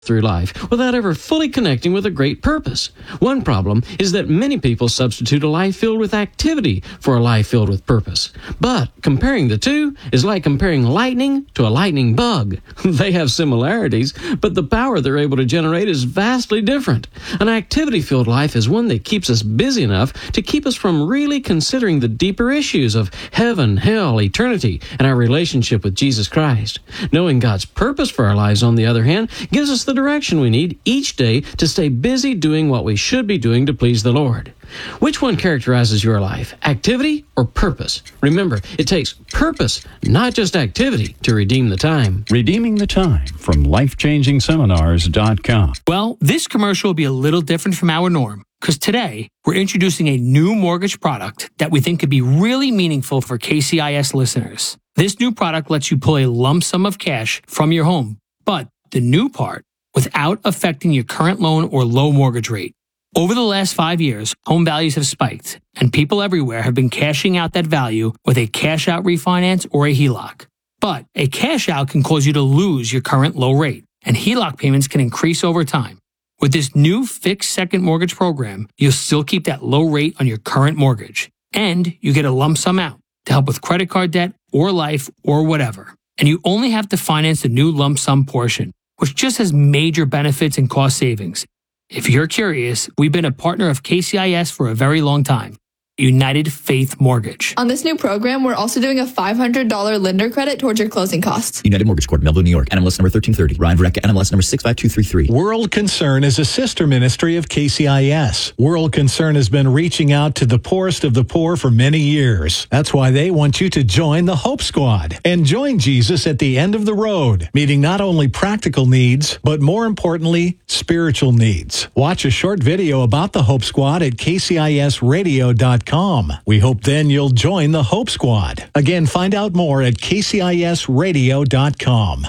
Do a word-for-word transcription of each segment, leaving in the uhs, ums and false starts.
through life without ever fully connecting with a great purpose. One problem is that many people substitute a life filled with activity for a life filled with purpose. But comparing the two is like comparing lightning to a lightning bug. They have similarities, but the power they're able to generate is vastly different. An activity-filled life is one that keeps us busy enough to keep us from really considering the deeper issues of heaven, hell, eternity, and our relationship with Jesus Christ. Knowing God's purpose for our lives, on the other hand, gives us the direction we need each day to stay busy doing what we should be doing to please the Lord. Which one characterizes your life, activity or purpose? Remember, it takes purpose, not just activity, to redeem the time. Redeeming the time from life changing seminars dot com. Well, this commercial will be a little different from our norm, because today we're introducing a new mortgage product that we think could be really meaningful for K C I S listeners. This new product lets you pull a lump sum of cash from your home, but the new part, without affecting your current loan or low mortgage rate. Over the last five years, home values have spiked, and people everywhere have been cashing out that value with a cash-out refinance or a H E L O C. But a cash-out can cause you to lose your current low rate, and H E L O C payments can increase over time. With this new fixed second mortgage program, you'll still keep that low rate on your current mortgage, and you get a lump sum out to help with credit card debt or life or whatever. And you only have to finance the new lump sum portion, which just has major benefits and cost savings. If you're curious, we've been a partner of K C I S for a very long time. United Faith Mortgage. On this new program, we're also doing a five hundred dollars lender credit towards your closing costs. United Mortgage Corp, Melville, New York. N M L S number thirteen thirty. Ryan Verrecka, N M L S number six five two three three. World Concern is a sister ministry of K C I S. World Concern has been reaching out to the poorest of the poor for many years. That's why they want you to join the Hope Squad and join Jesus at the end of the road, meeting not only practical needs, but more importantly, spiritual needs. Watch a short video about the Hope Squad at K C I S radio dot com. We hope then you'll join the Hope Squad. Again, find out more at K C I S radio dot com.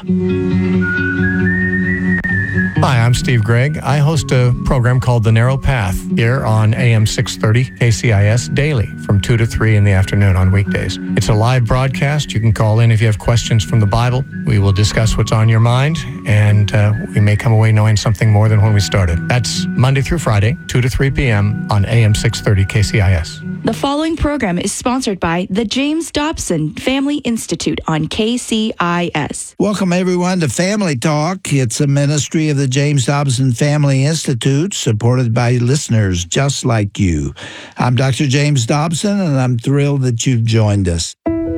Hi, I'm Steve Gregg. I host a program called The Narrow Path here on A M six thirty K C I S daily from two to three in the afternoon on weekdays. It's a live broadcast. You can call in if you have questions from the Bible. We will discuss what's on your mind, and uh, we may come away knowing something more than when we started. That's Monday through Friday, two to three p.m. on A M six thirty K C I S. The following program is sponsored by the James Dobson Family Institute on K C I S. Welcome, everyone, to Family Talk. It's a ministry of the James Dobson Family Institute, supported by listeners just like you. I'm Doctor James Dobson, and I'm thrilled that you've joined us.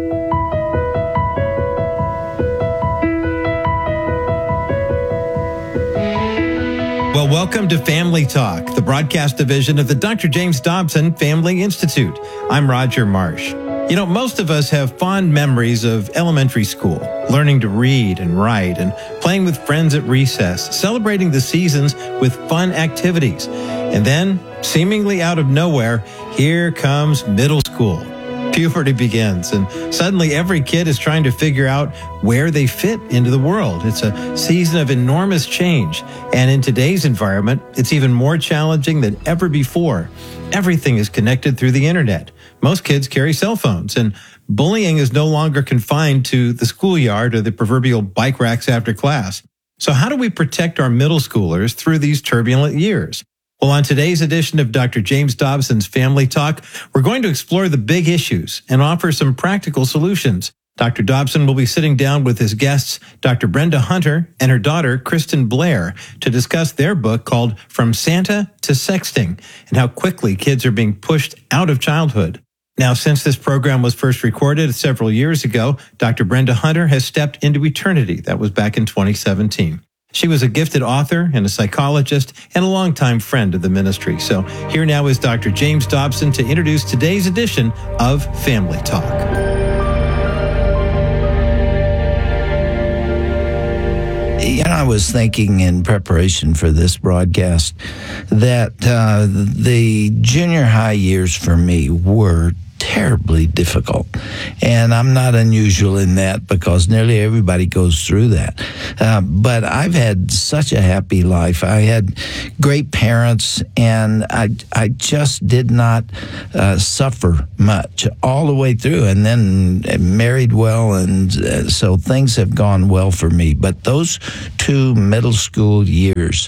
Well, welcome to Family Talk, the broadcast division of the Doctor James Dobson Family Institute. I'm Roger Marsh. You know, most of us have fond memories of elementary school, learning to read and write and playing with friends at recess, celebrating the seasons with fun activities. And then, seemingly out of nowhere, here comes middle school. Puberty begins, and suddenly every kid is trying to figure out where they fit into the world. It's a season of enormous change, and in today's environment, it's even more challenging than ever before. Everything is connected through the internet. Most kids carry cell phones, and bullying is no longer confined to the schoolyard or the proverbial bike racks after class. So how do we protect our middle schoolers through these turbulent years? Well, on today's edition of Doctor James Dobson's Family Talk, we're going to explore the big issues and offer some practical solutions. Doctor Dobson will be sitting down with his guests, Doctor Brenda Hunter and her daughter, Kristen Blair, to discuss their book called From Santa to Sexting and how quickly kids are being pushed out of childhood. Now, since this program was first recorded several years ago, Doctor Brenda Hunter has stepped into eternity. That was back in twenty seventeen. She was a gifted author and a psychologist and a longtime friend of the ministry. So here now is Doctor James Dobson to introduce today's edition of Family Talk. You know, I was thinking in preparation for this broadcast that uh, the junior high years for me were terribly difficult. And I'm not unusual in that because nearly everybody goes through that. Uh, but I've had such a happy life. I had great parents, and I, I just did not uh, suffer much all the way through, and then married well, and uh, so things have gone well for me. But those two middle school years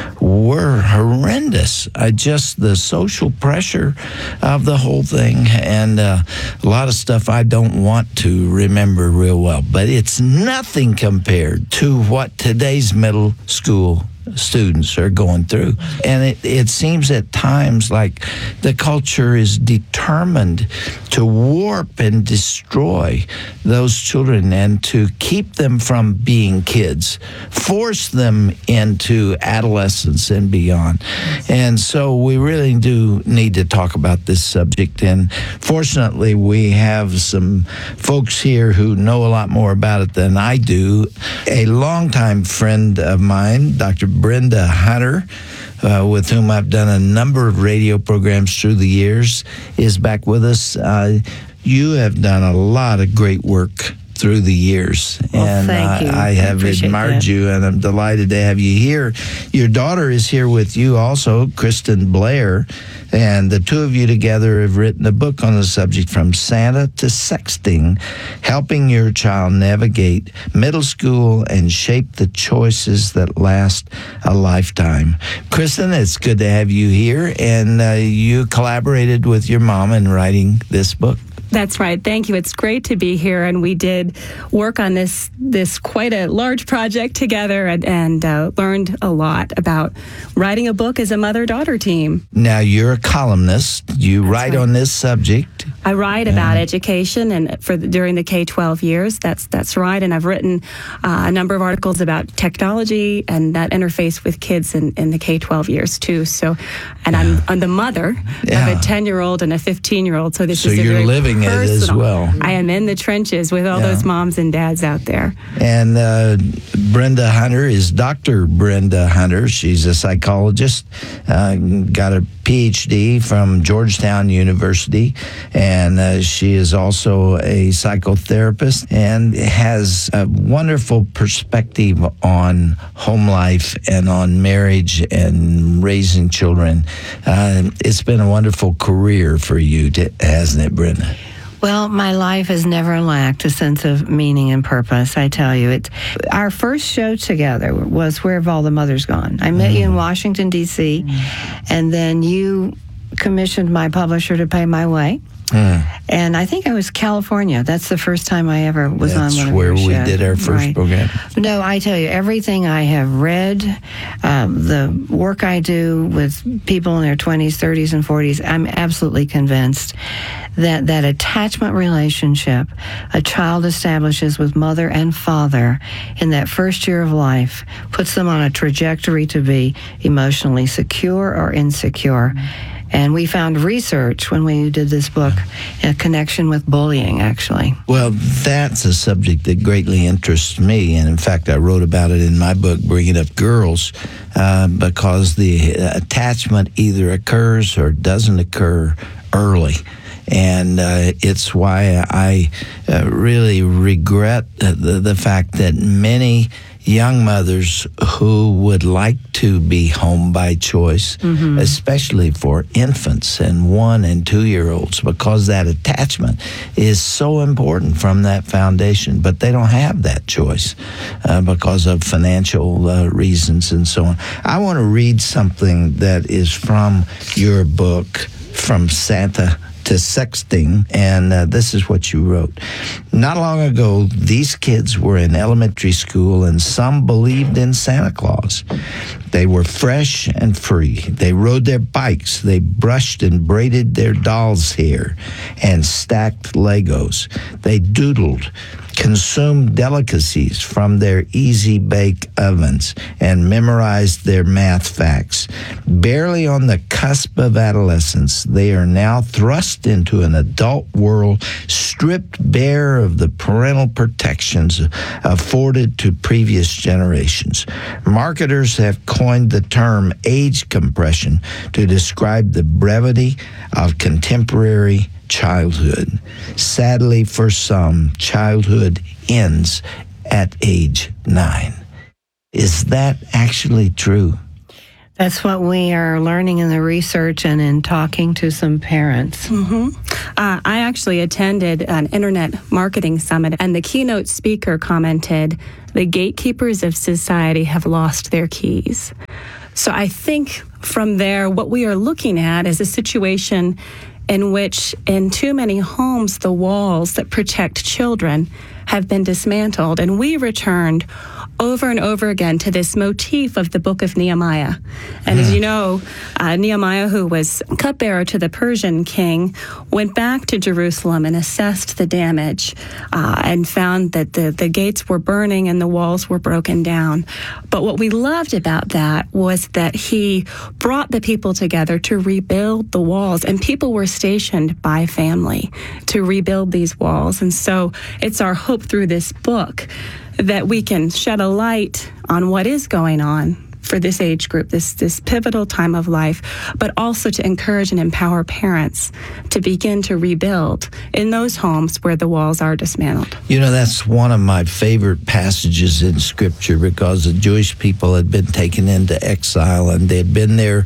were horrendous. I just, the social pressure of the whole thing, and uh, a lot of stuff I don't want to remember real well. But it's nothing compared to what today's middle school students are going through. And it, it seems at times like the culture is determined to warp and destroy those children and to keep them from being kids, force them into adolescence and beyond. And so we really do need to talk about this subject. And fortunately, we have some folks here who know a lot more about it than I do. A longtime friend of mine, Doctor Brenda Hunter, uh, with whom I've done a number of radio programs through the years, is back with us. Uh, you have done a lot of great work through the years. Well, and thank you. Uh, I have I admired that. you, and I'm delighted to have you here. Your daughter is here with you also, Kristen Blair, and the two of you together have written a book on the subject, From Santa to Sexting, Helping Your Child Navigate Middle School and Shape the Choices That Last a Lifetime. Kristen, it's good to have you here, and uh, you collaborated with your mom in writing this book. That's right. Thank you. It's great to be here, and we did work on this this quite a large project together, and, and uh, learned a lot about writing a book as a mother-daughter team. Now, you're a columnist. You That's write right. on this subject. I write about uh, education and for the, during the K twelve years. That's that's right. And I've written uh, a number of articles about technology and that interface with kids in, in the K twelve years too. So, and yeah. I'm, I'm the mother yeah. of a ten-year-old and a fifteen-year-old. So this so is a you're very living it as well. I am in the trenches with all yeah. those moms and dads out there. And uh, Brenda Hunter is Doctor Brenda Hunter. She's a psychologist, uh, got a P H D from Georgetown University, and uh, she is also a psychotherapist and has a wonderful perspective on home life and on marriage and raising children. Uh, it's been a wonderful career for you, to, hasn't it, Brenda? Well, my life has never lacked a sense of meaning and purpose, I tell you. It, our first show together was Where Have All the Mothers Gone? I met mm. you in Washington, D C, mm. and then you commissioned my publisher to pay my way. Mm. And I think I was California. That's the first time I ever was That's on one of where your we shows. did our first right. program. No, I tell you, everything I have read, um, the work I do with people in their twenties, thirties, and forties, I'm absolutely convinced that that attachment relationship a child establishes with mother and father in that first year of life puts them on a trajectory to be emotionally secure or insecure. Mm. And we found research when we did this book, a connection with bullying, actually. Well, that's a subject that greatly interests me. And in fact, I wrote about it in my book, Bringing Up Girls, uh, because the attachment either occurs or doesn't occur early. And uh, it's why I uh, really regret the, the fact that many young mothers who would like to be home by choice, mm-hmm. especially for infants and one and two-year-olds, because that attachment is so important from that foundation, but they don't have that choice uh, because of financial uh, reasons and so on. I want to read something that is from your book, From Santa to Sexting, and uh, this is what you wrote. Not long ago, these kids were in elementary school, and some believed in Santa Claus. They were fresh and free. They rode their bikes. They brushed and braided their doll's hair and stacked Legos. They doodled, consumed delicacies from their easy bake ovens, and memorized their math facts. Barely on the cusp of adolescence, they are now thrust into an adult world stripped bare of the parental protections afforded to previous generations. Marketers have coined the term age compression to describe the brevity of contemporary childhood. Sadly, for some, childhood ends at age nine. Is that actually true? That's what we are learning in the research and in talking to some parents. Mm-hmm. Uh, I actually attended an internet marketing summit, and the keynote speaker commented, "The gatekeepers of society have lost their keys." So I think from there, what we are looking at is a situation in which in too many homes, the walls that protect children have been dismantled. And we returned over and over again to this motif of the book of Nehemiah. And as you know, uh, Nehemiah, who was cupbearer to the Persian king, went back to Jerusalem and assessed the damage uh, and found that the, the gates were burning and the walls were broken down. But what we loved about that was that he brought the people together to rebuild the walls, and people were stationed by family to rebuild these walls. And so it's our hope through this book that we can shed a light on what is going on for this age group, this this pivotal time of life, but also to encourage and empower parents to begin to rebuild in those homes where the walls are dismantled. You know, that's one of my favorite passages in Scripture, because the Jewish people had been taken into exile and they'd been there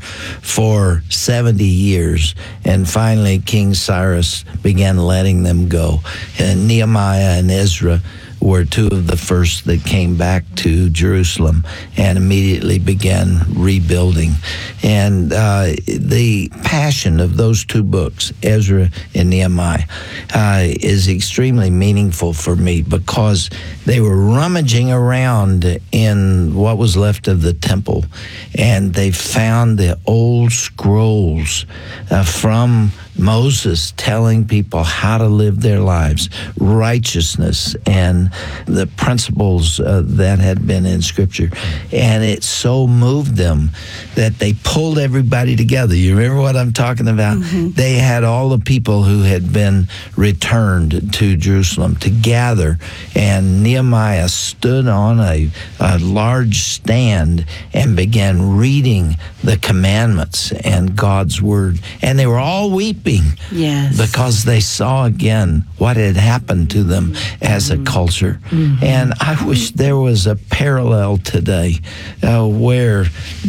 for seventy years, and finally King Cyrus began letting them go. And Nehemiah and Ezra were two of the first that came back to Jerusalem and immediately began rebuilding. And uh, the passion of those two books, Ezra and Nehemiah, uh, is extremely meaningful for me, because they were rummaging around in what was left of the temple, and they found the old scrolls uh, from Moses telling people how to live their lives, righteousness, and the principles uh, that had been in Scripture. And it so moved them that they pulled everybody together. You remember what I'm talking about? Mm-hmm. They had all the people who had been returned to Jerusalem to gather, and Nehemiah stood on a, a large stand and began reading the commandments and God's word. And they were all weeping. Yes. Because they saw again what had happened to them as a culture. Mm-hmm. And I wish there was a parallel today uh, where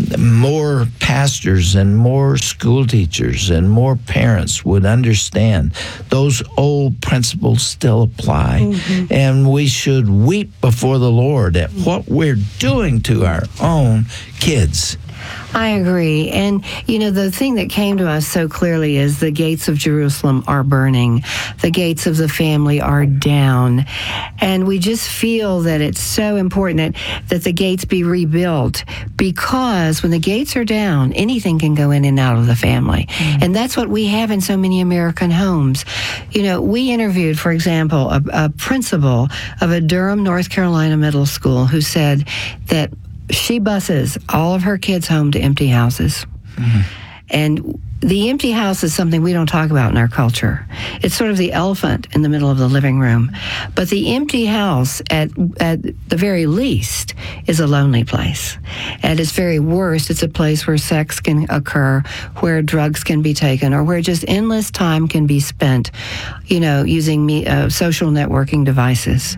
more pastors and more school teachers and more parents would understand those old principles still apply. Mm-hmm. And we should weep before the Lord at what we're doing to our own kids. I agree. And, you know, the thing that came to us so clearly is the gates of Jerusalem are burning. The gates of the family are down. And we just feel that it's so important that, that the gates be rebuilt, because when the gates are down, anything can go in and out of the family. Mm-hmm. And that's what we have in so many American homes. You know, we interviewed, for example, a, a principal of a Durham, North Carolina middle school who said that she buses all of her kids home to empty houses. Mm-hmm. And the empty house is something we don't talk about in our culture. It's sort of the elephant in the middle of the living room. But the empty house, at at the very least, is a lonely place. At its very worst, it's a place where sex can occur, where drugs can be taken, or where just endless time can be spent, you know, using me, uh, social networking devices.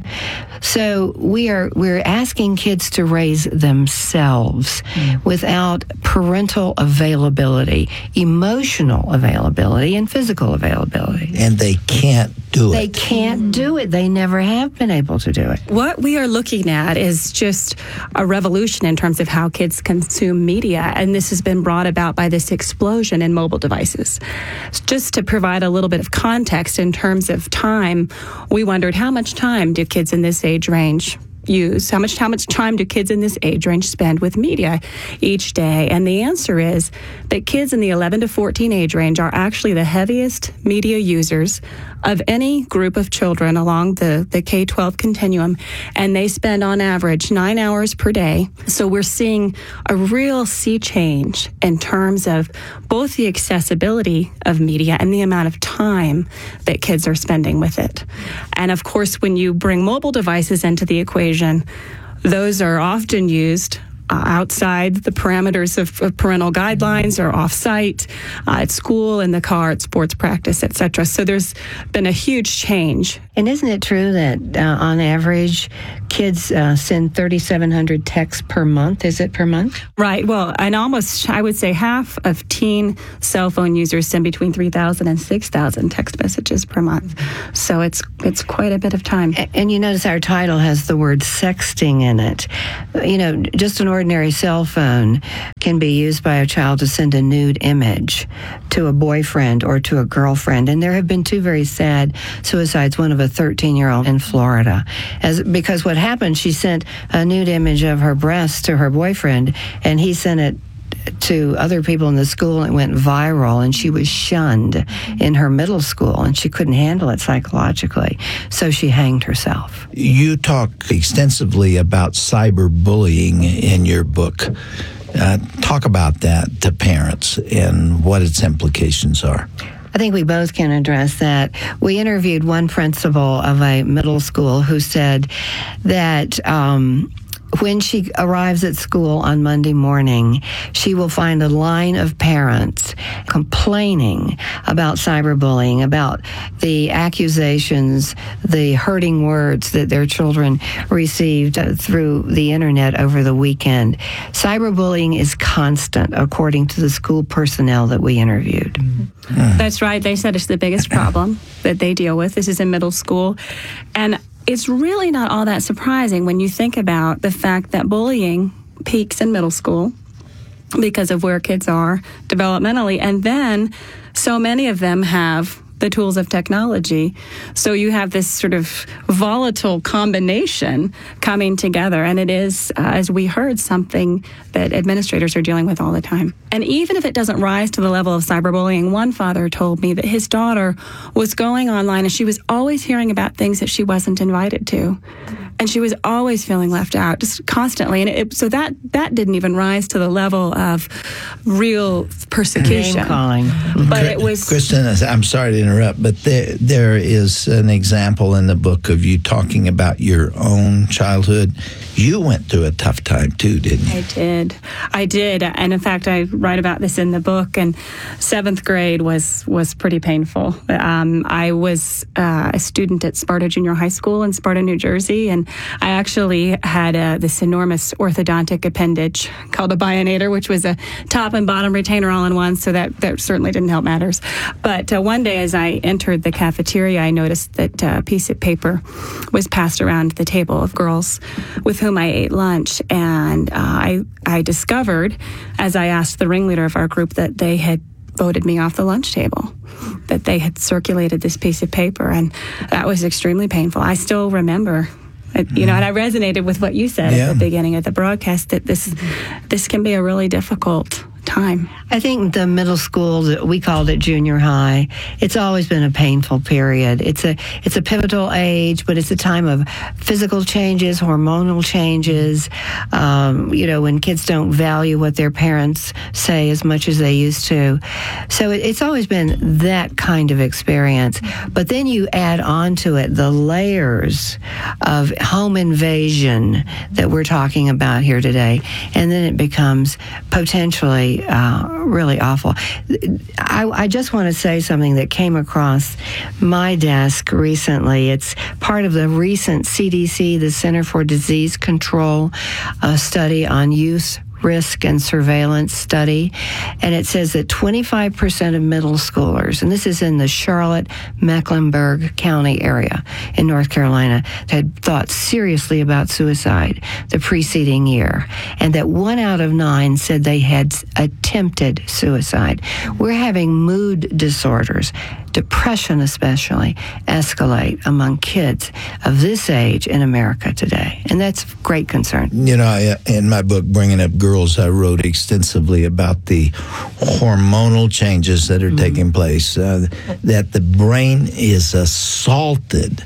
So we are we're asking kids to raise themselves mm. without parental availability, emotional availability, and physical availability. And they can't do They it. They can't do it. They never have been able to do it. What we are looking at is just a revolution in terms of how kids consume media, and this has been brought about by this explosion in mobile devices. Just to provide a little bit of context in terms of time, we wondered how much time do kids in this age range use? How much, how much time do kids in this age range spend with media each day? And the answer is that kids in the eleven to fourteen age range are actually the heaviest media users of any group of children along the, the K twelve continuum, and they spend on average nine hours per day. So we're seeing a real sea change in terms of both the accessibility of media and the amount of time that kids are spending with it. And of course, when you bring mobile devices into the equation, those are often used uh, outside the parameters of, of parental guidelines or off-site, uh, at school, in the car, at sports practice, et cetera. So there's been a huge change. And isn't it true that uh, on average, kids uh, send thirty-seven hundred texts per month? Is it per month? Right. Well, and almost, I would say half of teen cell phone users send between three thousand and six thousand text messages per month. So it's it's quite a bit of time. And, and you notice our title has the word sexting in it. You know, just an ordinary cell phone can be used by a child to send a nude image to a boyfriend or to a girlfriend. And there have been two very sad suicides, one of a thirteen-year-old in Florida. As because what happened, she sent a nude image of her breasts to her boyfriend, and he sent it to other people in the school, and it went viral, and she was shunned in her middle school, and she couldn't handle it psychologically, so she hanged herself. You talk extensively about cyberbullying in your book. Uh, talk about that to parents and what its implications are. I think we both can address that. We interviewed one principal of a middle school who said that um, when she arrives at school on Monday morning, she will find a line of parents complaining about cyberbullying, about the accusations, the hurting words that their children received through the internet over the weekend. Cyberbullying is constant, according to the school personnel that we interviewed. Mm. That's right. They said it's the biggest problem that they deal with. This is in middle school. And it's really not all that surprising when you think about the fact that bullying peaks in middle school because of where kids are developmentally. And then so many of them have the tools of technology. So you have this sort of volatile combination coming together. And it is, uh, as we heard, something that administrators are dealing with all the time. And even if it doesn't rise to the level of cyberbullying, one father told me that his daughter was going online and she was always hearing about things that she wasn't invited to. And she was always feeling left out, just constantly. And it, so that that didn't even rise to the level of real persecution. Name calling. But it was... Kristen, I'm sorry to interrupt, but there there is an example in the book of you talking about your own childhood. You went through a tough time too, didn't you? I did. I did. And in fact, I write about this in the book. And seventh grade was, was pretty painful. Um, I was uh, a student at Sparta Junior High School in Sparta, New Jersey. And I actually had uh, this enormous orthodontic appendage called a bionator, which was a top and bottom retainer all in one. So that, that certainly didn't help matters. But uh, one day as I entered the cafeteria, I noticed that uh, a piece of paper was passed around the table of girls with whom I ate lunch. And uh, I, I discovered, as I asked the ringleader of our group, that they had voted me off the lunch table, that they had circulated this piece of paper. And that was extremely painful. I still remember, you know, and I resonated with what you said yeah. at the beginning of the broadcast, that this, this can be a really difficult time. I think the middle school, we called it junior high, it's always been a painful period. It's a it's a pivotal age, but it's a time of physical changes, hormonal changes, um, you know, when kids don't value what their parents say as much as they used to. So it, it's always been that kind of experience. But then you add on to it the layers of home invasion that we're talking about here today, and then it becomes potentially Uh, really awful. I, I just want to say something that came across my desk recently. It's part of the recent C D C, the Center for Disease Control, uh, study on youth risk and surveillance study, and it says that twenty-five percent of middle schoolers, and this is in the Charlotte, Mecklenburg County area in North Carolina, had thought seriously about suicide the preceding year, and that one out of nine said they had attempted suicide. We're having mood disorders, depression especially, escalate among kids of this age in America today, and that's of great concern. You know, I, in my book, Bringing Up Girls, I wrote extensively about the hormonal changes that are mm-hmm. taking place, uh, that the brain is assaulted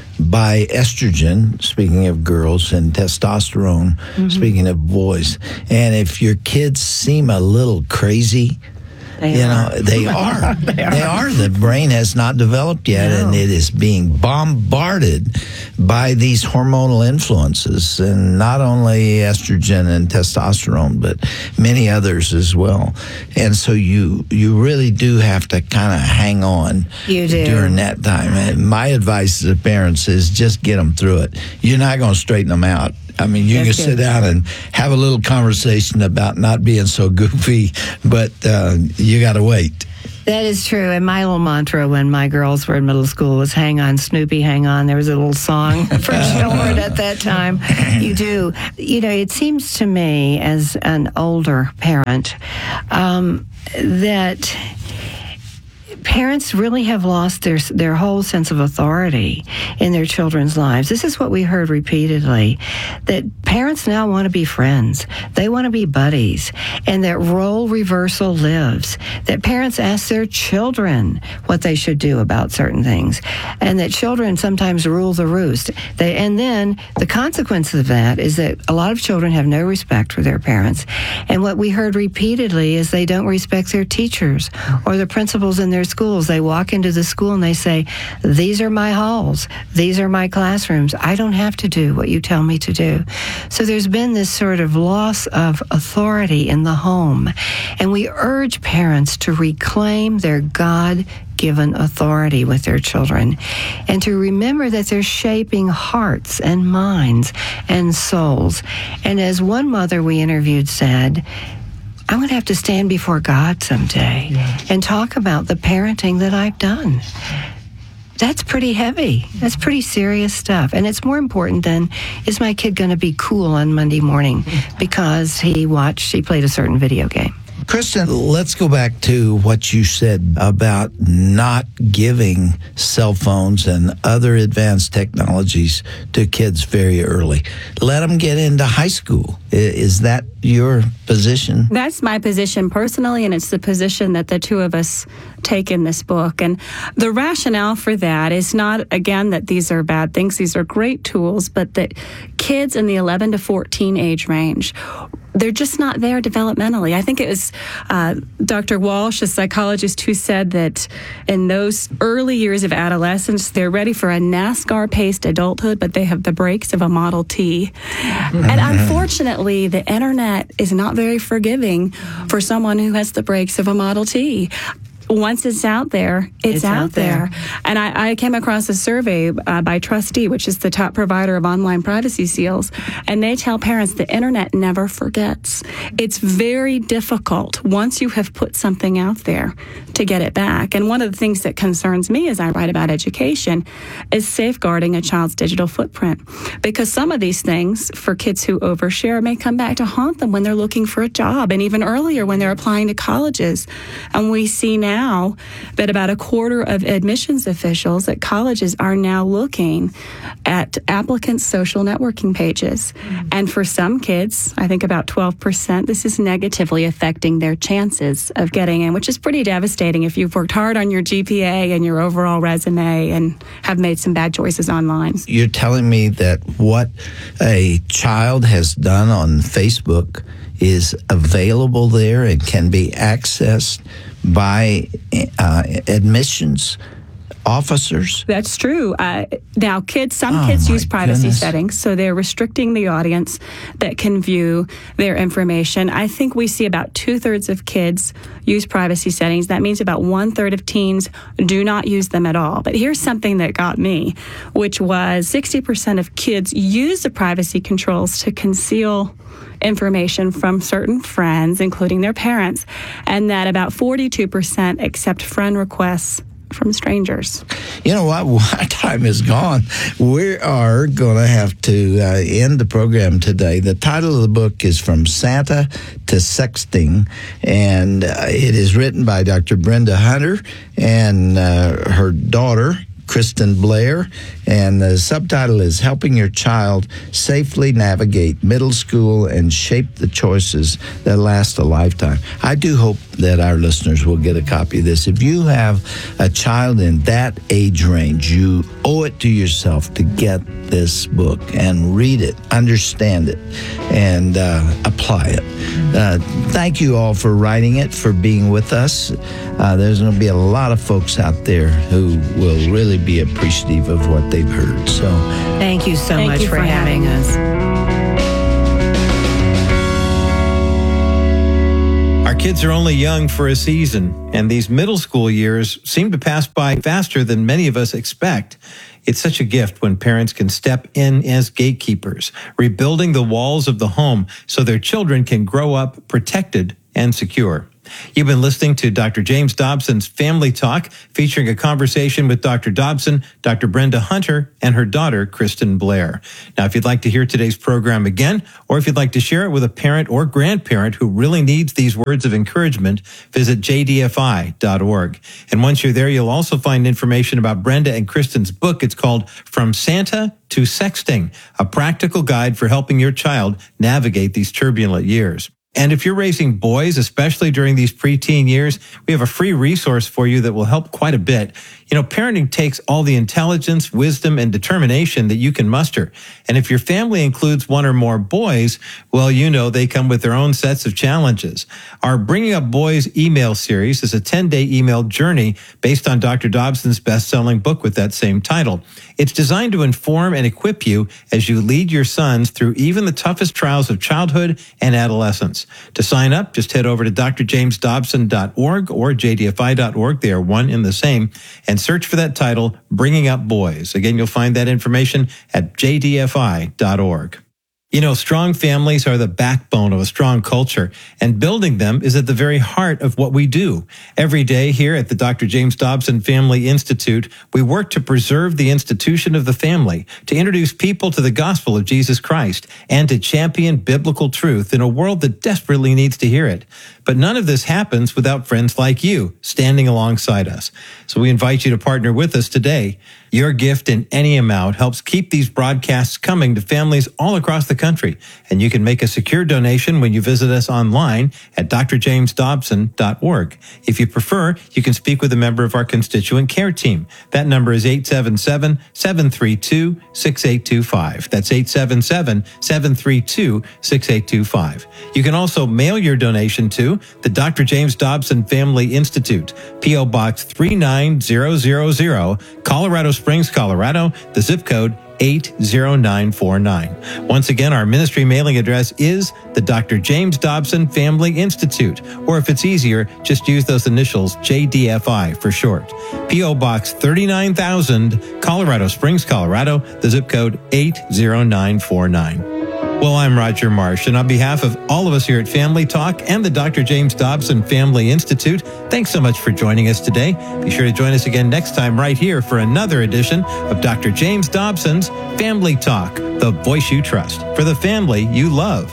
by estrogen, speaking of girls, and testosterone, mm-hmm. speaking of boys. And if your kids seem a little crazy, They you are. know, they are. they are. They are. The brain has not developed yet, No. and it is being bombarded by these hormonal influences, and not only estrogen and testosterone, but many others as well. And so you you really do have to kind of hang on You do. during that time. And my advice to parents is just get them through it. You're not going to straighten them out. I mean, you That's can good. sit down and have a little conversation about not being so goofy, but uh, you got to wait. That is true. And my little mantra when my girls were in middle school was hang on, Snoopy, hang on. There was a little song for children at that time. You do. You know, it seems to me as an older parent um, that parents really have lost their their whole sense of authority in their children's lives. This is what we heard repeatedly, that parents now want to be friends. They want to be buddies, and that role reversal lives, that parents ask their children what they should do about certain things, and that children sometimes rule the roost. They, and then the consequence of that is that a lot of children have no respect for their parents. And what we heard repeatedly is they don't respect their teachers or the principals in their schools. They walk into the school and they say, these are my halls. These are my classrooms. I don't have to do what you tell me to do. So there's been this sort of loss of authority in the home. And we urge parents to reclaim their God-given authority with their children and to remember that they're shaping hearts and minds and souls. And as one mother we interviewed said, I'm going to have to stand before God someday yeah. and talk about the parenting that I've done. That's pretty heavy. That's pretty serious stuff. And it's more important than, is my kid going to be cool on Monday morning because he watched, he played a certain video game? Kristen, let's go back to what you said about not giving cell phones and other advanced technologies to kids very early. Let them get into high school. Is that your position? That's my position personally, and it's the position that the two of us take in this book. And the rationale for that is not, again, that these are bad things. These are great tools, but that kids in the eleven to fourteen age range, they're just not there developmentally. I think it was uh, Doctor Walsh, a psychologist, who said that in those early years of adolescence, they're ready for a NASCAR-paced adulthood, but they have the brakes of a Model T. And unfortunately, the internet is not very forgiving for someone who has the brakes of a Model T. Once it's out there, it's, it's out, out there. there. And I, I came across a survey uh, by Trustee, which is the top provider of online privacy seals, and they tell parents the internet never forgets. It's very difficult once you have put something out there to get it back. And one of the things that concerns me as I write about education is safeguarding a child's digital footprint. Because some of these things, for kids who overshare, may come back to haunt them when they're looking for a job, and even earlier when they're applying to colleges. And we see now Now that about a quarter of admissions officials at colleges are now looking at applicants' social networking pages. Mm-hmm. And for some kids, I think about twelve percent, this is negatively affecting their chances of getting in, which is pretty devastating if you've worked hard on your G P A and your overall resume and have made some bad choices online. You're telling me that what a child has done on Facebook is available there and can be accessed by uh, admissions officers? That's true. Uh, now, kids, some oh kids use privacy goodness. settings, so they're restricting the audience that can view their information. I think we see about two-thirds of kids use privacy settings. That means about one-third of teens do not use them at all. But here's something that got me, which was sixty percent of kids use the privacy controls to conceal information from certain friends, including their parents, and that about forty-two percent accept friend requests from strangers. You know what? My time is gone. We are going to have to uh, end the program today. The title of the book is From Santa to Sexting, and uh, it is written by Doctor Brenda Hunter and uh, her daughter, Kristen Blair, and the subtitle is Helping Your Child Safely Navigate Middle School and Shape the Choices That Last a Lifetime. I do hope that our listeners will get a copy of this. If you have a child in that age range, you owe it to yourself to get this book and read it, understand it, and uh, apply it. Uh, thank you all for writing it, for being with us. Uh, there's going to be a lot of folks out there who will really be appreciative of what they've heard. So, thank you so Thank much you for, for having having us. Our kids are only young for a season, and these middle school years seem to pass by faster than many of us expect. It's such a gift when parents can step in as gatekeepers, rebuilding the walls of the home so their children can grow up protected and secure. You've been listening to Doctor James Dobson's Family Talk, featuring a conversation with Doctor Dobson, Doctor Brenda Hunter, and her daughter, Kristen Blair. Now, if you'd like to hear today's program again, or if you'd like to share it with a parent or grandparent who really needs these words of encouragement, visit j d f i dot org. And once you're there, you'll also find information about Brenda and Kristen's book. It's called From Santa to Sexting, a practical guide for helping your child navigate these turbulent years. And if you're raising boys, especially during these preteen years, we have a free resource for you that will help quite a bit. You know, parenting takes all the intelligence, wisdom, and determination that you can muster. And if your family includes one or more boys, well, you know they come with their own sets of challenges. Our Bringing Up Boys email series is a ten-day email journey based on Doctor Dobson's best-selling book with that same title. It's designed to inform and equip you as you lead your sons through even the toughest trials of childhood and adolescence. To sign up, just head over to d r james dobson dot org or j d f i dot org. They are one and the same. And search for that title, Bringing Up Boys. Again, you'll find that information at j d f i dot org. You know, strong families are the backbone of a strong culture, and building them is at the very heart of what we do. Every day here at the Doctor James Dobson Family Institute, we work to preserve the institution of the family, to introduce people to the gospel of Jesus Christ, and to champion biblical truth in a world that desperately needs to hear it. But none of this happens without friends like you standing alongside us. So we invite you to partner with us today. Your gift in any amount helps keep these broadcasts coming to families all across the country. And you can make a secure donation when you visit us online at d r james dobson dot org. If you prefer, you can speak with a member of our constituent care team. That number is eight seven seven, seven three two, six eight two five. That's eight seven seven, seven three two, six eight two five. You can also mail your donation to the Doctor James Dobson Family Institute, P O Box three nine zero zero zero, Colorado Springs, Colorado, the zip code eight zero nine four nine. Once again, our ministry mailing address is the Doctor James Dobson Family Institute, or if it's easier, just use those initials J D F I for short. P O Box thirty-nine thousand, Colorado Springs, Colorado, the zip code eight zero nine four nine. Well, I'm Roger Marsh, and on behalf of all of us here at Family Talk and the Doctor James Dobson Family Institute, thanks so much for joining us today. Be sure to join us again next time right here for another edition of Doctor James Dobson's Family Talk, the voice you trust, for the family you love.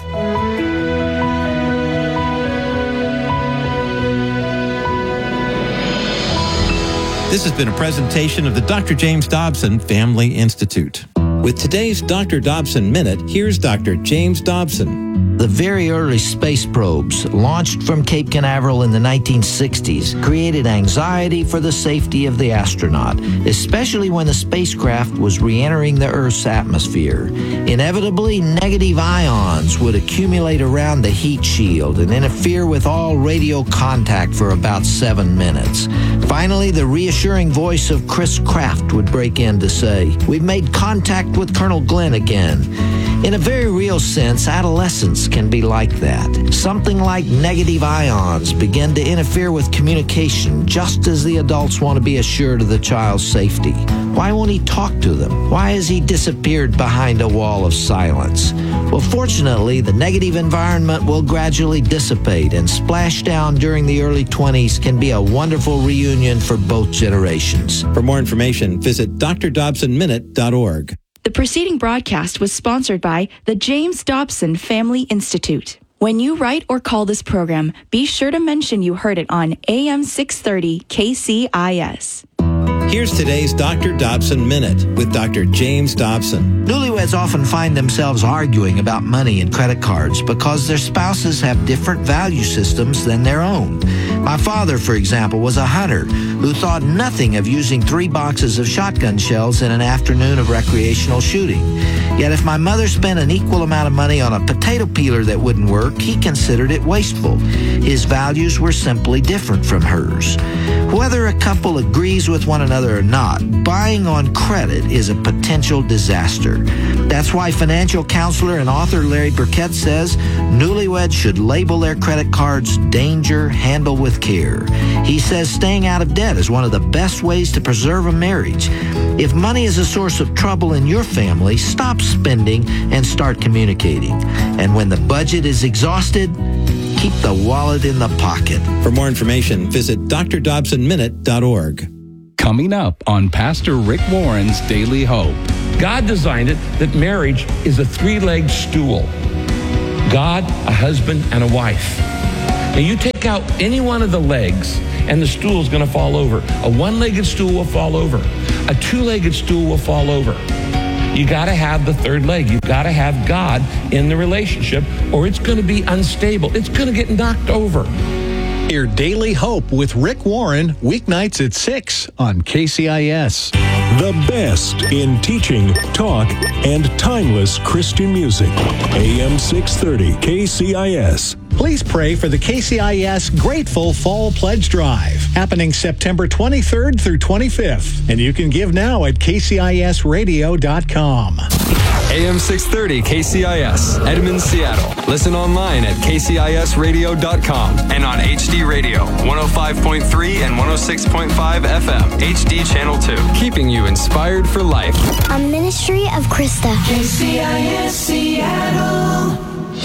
This has been a presentation of the Doctor James Dobson Family Institute. With today's Doctor Dobson Minute, here's Doctor James Dobson. The very early space probes, launched from Cape Canaveral in the nineteen sixties, created anxiety for the safety of the astronaut, especially when the spacecraft was re-entering the Earth's atmosphere. Inevitably, negative ions would accumulate around the heat shield and interfere with all radio contact for about seven minutes. Finally, the reassuring voice of Chris Kraft would break in to say, "We've made contact with Colonel Glenn again." In a very real sense, adolescence can be like that. Something like negative ions begin to interfere with communication just as the adults want to be assured of the child's safety. Why won't he talk to them? Why has he disappeared behind a wall of silence? Well, fortunately, the negative environment will gradually dissipate, and splashdown during the early twenties can be a wonderful reunion for both generations. For more information, visit d r dobson minute dot org. The preceding broadcast was sponsored by the James Dobson Family Institute. When you write or call this program, be sure to mention you heard it on A M six thirty K C I S. Here's today's Doctor Dobson Minute with Doctor James Dobson. Newlyweds often find themselves arguing about money and credit cards because their spouses have different value systems than their own. My father, for example, was a hunter who thought nothing of using three boxes of shotgun shells in an afternoon of recreational shooting. Yet if my mother spent an equal amount of money on a potato peeler that wouldn't work, he considered it wasteful. His values were simply different from hers. Whether a couple agrees with one another or not, buying on credit is a potential disaster. That's why financial counselor and author Larry Burkett says newlyweds should label their credit cards danger, handle with care. He says staying out of debt is one of the best ways to preserve a marriage. If money is a source of trouble in your family, stop spending and start communicating. And when the budget is exhausted, keep the wallet in the pocket. For more information, visit d r dobson minute dot org. Coming up on Pastor Rick Warren's Daily Hope. God designed it that marriage is a three-legged stool. God, a husband, and a wife. Now you take out any one of the legs and the stool is going to fall over. A one-legged stool will fall over. A two-legged stool will fall over. You got to have the third leg. You've got to have God in the relationship or it's going to be unstable. It's going to get knocked over. Hear Daily Hope with Rick Warren, weeknights at six on K C I S. The best in teaching, talk, and timeless Christian music. A M six thirty K C I S. Please pray for the K C I S Grateful Fall Pledge Drive, happening September twenty-third through twenty-fifth. And you can give now at k c i s radio dot com. A M six thirty K C I S, Edmond, Seattle. Listen online at k c i s radio dot com and on H D Radio, one oh five point three and one oh six point five F M, H D Channel two. Keeping you inspired for life. A ministry of Krista. K C I S Seattle.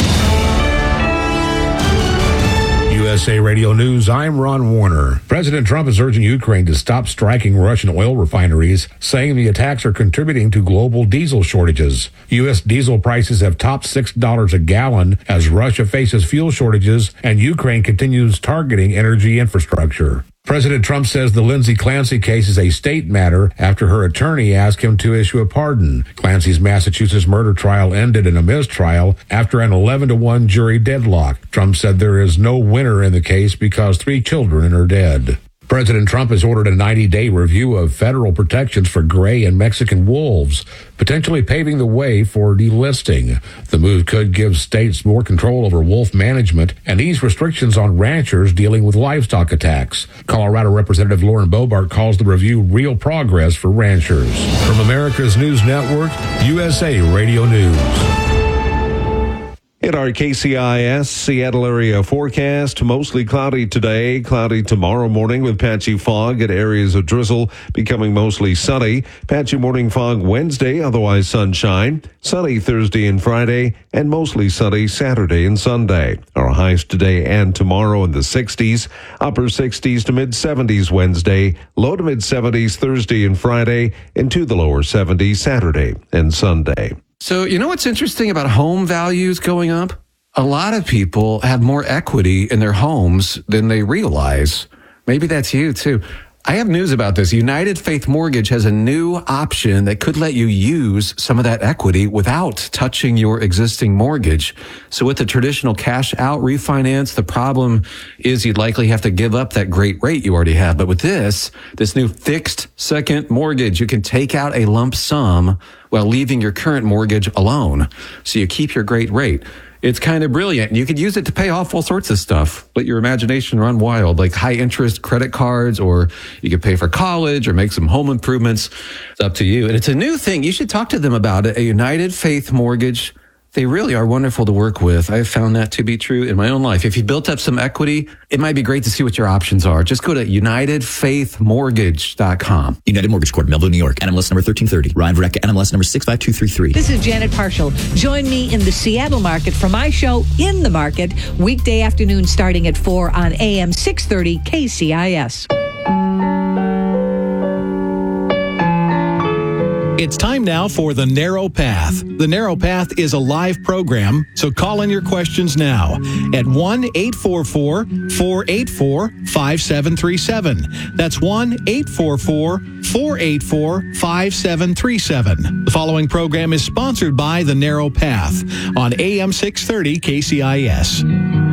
U S A Radio News, I'm Ron Warner. President Trump is urging Ukraine to stop striking Russian oil refineries, saying the attacks are contributing to global diesel shortages. U S diesel prices have topped six dollars a gallon as Russia faces fuel shortages and Ukraine continues targeting energy infrastructure. President Trump says the Lindsay Clancy case is a state matter after her attorney asked him to issue a pardon. Clancy's Massachusetts murder trial ended in a mistrial after an eleven to one jury deadlock. Trump said there is no winner in the case because three children are dead. President Trump has ordered a ninety-day review of federal protections for gray and Mexican wolves, potentially paving the way for delisting. The move could give states more control over wolf management and ease restrictions on ranchers dealing with livestock attacks. Colorado Representative Lauren Boebert calls the review real progress for ranchers. From America's News Network, U S A Radio News. In our K C I S Seattle area forecast, mostly cloudy today, cloudy tomorrow morning with patchy fog and areas of drizzle, becoming mostly sunny. Patchy morning fog Wednesday, otherwise sunshine. Sunny Thursday and Friday, and mostly sunny Saturday and Sunday. Our highs today and tomorrow in the sixties, upper sixties to mid seventies Wednesday, low to mid seventies Thursday and Friday, into the lower seventies Saturday and Sunday. So, you know what's interesting about home values going up? A lot of people have more equity in their homes than they realize. Maybe that's you, too. I have news about this. United Faith Mortgage has a new option that could let you use some of that equity without touching your existing mortgage. So with the traditional cash out refinance, the problem is you'd likely have to give up that great rate you already have. But with this, this new fixed second mortgage, you can take out a lump sum while leaving your current mortgage alone. So you keep your great rate. It's kind of brilliant. You could use it to pay off all sorts of stuff. Let your imagination run wild, like high interest credit cards, or you could pay for college or make some home improvements. It's up to you. And it's a new thing. You should talk to them about it. A United Faith Mortgage. They really are wonderful to work with. I've found that to be true in my own life. If you built up some equity, it might be great to see what your options are. Just go to united faith mortgage dot com. United Mortgage Corp, Melville, New York. N M L S number thirteen thirty. Ryan Vreck, N M L S number six five two three three. This is Janet Parshall. Join me in the Seattle market for my show In the Market, weekday afternoon starting at four on A M six thirty K C I S. It's time now for The Narrow Path. The Narrow Path is a live program, so call in your questions now at one eight four four, four eight four, five seven three seven. That's one eight four four, four eight four, five seven three seven. The following program is sponsored by The Narrow Path on A M six thirty K C I S.